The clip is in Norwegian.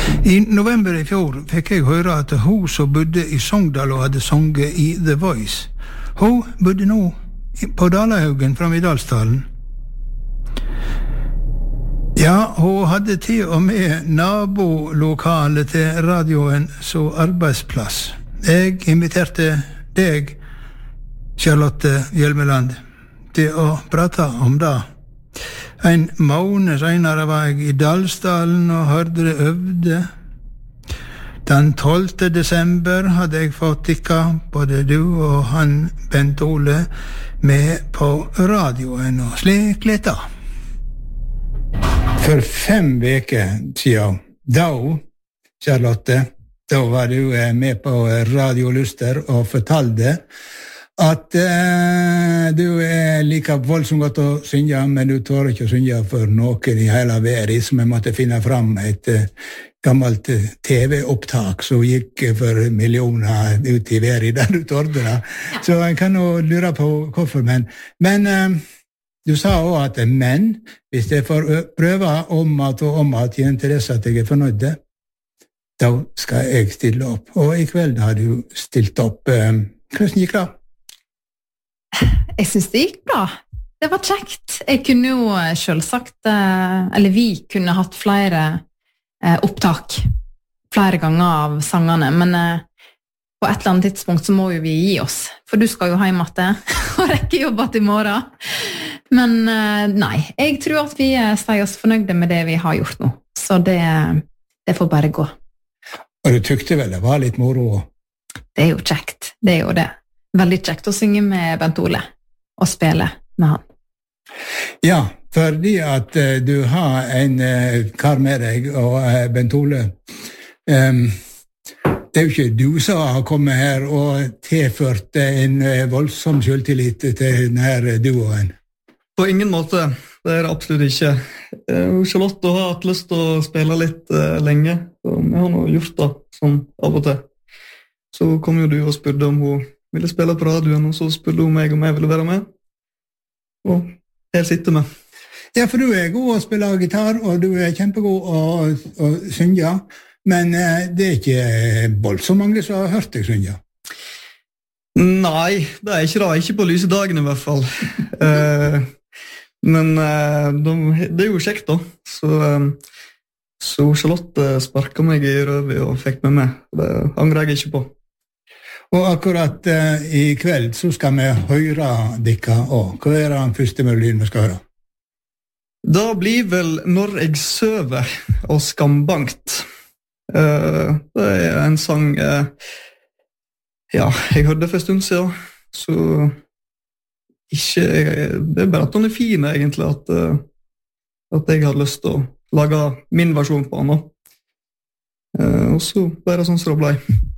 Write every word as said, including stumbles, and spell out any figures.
I november i fjor fikk jeg høre at hun som bodde i Sogndal og hadde sunget i The Voice, hun bodde nå på Dalahaugen fra Midalsdalen. Ja, hun hadde til og med nabolokalet til radioen som arbeidsplass. Jeg inviterte deg, Charlotte Hjelmeland, til å prate om det. En måned senere var jeg i Dalsdalen og hørte det øvde. Den tolvte desember hadde jeg fått tikka både du og han Bent Ole med på radioen, og slik litt da. For fem veker siden, da, Charlotte, da var du med på Radio Luster og fortalte at uh, du er like voldsomt godt å synge, men du tør ikke å synge for noen i hele verden, så vi måtte finne fram et uh, gammelt uh, T V-opptak som gikk for millioner ut i verden, der du tørte det. Så jeg kan jo lure på hvorfor, men, men uh, du sa også at men, hvis jeg får prøve om at og om at jeg interesser at jeg er fornøyd, da skal jeg stille opp. Og i kveld har du stilt opp. Uh, hvordan gikk det? Jeg synes det gikk bra. Det var kjekt. Jeg kunne jo selvsagt, eller vi kunne hatt flere opptak flere ganger av sangene, men på et eller annet tidspunkt så må jo vi gi oss, for du skal jo hjem etter og rekke jobbet i morgen. Men nei, jeg tror at vi sier oss fornøyde med det vi har gjort nå, så det, det får bare gå. Og du tykte vel det var litt moro? Det er jo kjekt, det er jo det. Veldig kjekt å synge med Bent Ole og spille med han. Ja, fordi at uh, du har en uh, kar med deg, og uh, Bent Ole, um, det er jo ikke du som har kommet her og tilført en uh, voldsom selvtillit til denne duoen. På ingen måte, det er det absolutt ikke. Uh, Charlotte har hatt lyst til å spille litt uh, lenge, og vi har nå gjort det sånn av og til. Så kom jo du og spurte om hun ville spille på radioen, og så spurte hun meg om jeg ville være med. Og her sitter vi. Ja, for du er god å spille gitar, og du er kjempegod å, å synge, men eh, det er ikke voldsomt mange som har hørt deg synge. Nei, det er ikke det. Ikke på lyse dagen i hvert fall. eh, men eh, de, det er jo kjekt da. Så, eh, så Charlotte sparket meg i røvet og fikk med meg. Det angrer jeg ikke på. Og akkurat uh, i kveld så skal vi høre dere også. Hva er den første melodien vi skal høre? Da blir vel Når jeg søver og Skambankt. Uh, det er en sang uh, ja, jeg hørte for en stund siden, så ikke, det er bare at den er fin egentlig, at, uh, at jeg har lyst til å lage min versjon på den. Uh, og så bare sånn som det ble.